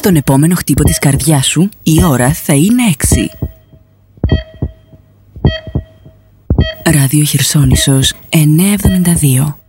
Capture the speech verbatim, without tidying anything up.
τον επόμενο χτύπο της καρδιάς σου, η ώρα θα είναι έξι. Ράδιο Χερσόνησος εννιακόσια εβδομήντα δύο.